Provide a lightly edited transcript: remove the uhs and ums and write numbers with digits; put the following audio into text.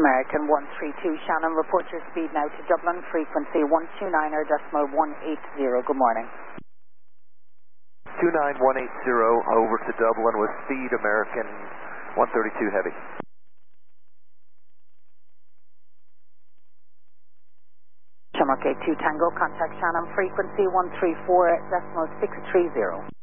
American 132, Shannon, report your speed now to Dublin, frequency 129.180. Good morning. 29180 over to Dublin with speed American 132 heavy. Shamrock 82 Tango, contact Shannon, frequency 134.630.